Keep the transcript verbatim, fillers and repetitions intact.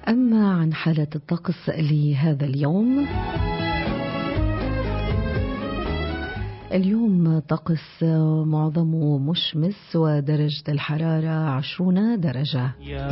أما عن حالة الطقس لهذا اليوم، اليوم طقس معظمه مشمس ودرجة الحرارة عشرون درجة.